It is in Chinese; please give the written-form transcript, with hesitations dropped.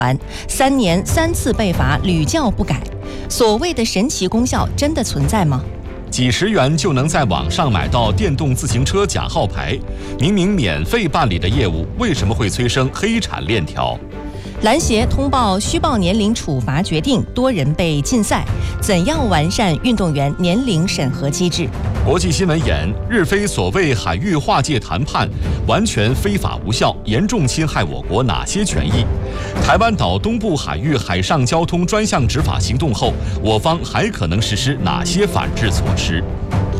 3年3次被罚，屡教不改。所谓的神奇功效真的存在吗？ 几十元就能在网上买到电动自行车假号牌，明明免费办理的业务，为什么会催生黑产链条？ 篮协通报虚报年龄处罚决定，多人被禁赛，怎样完善运动员年龄审核机制？ 国际新闻演日非所谓海域划界谈判完全非法无效，严重侵害我国哪些权益？台湾岛东部海域海上交通专项执法行动后，我方还可能实施哪些反制措施？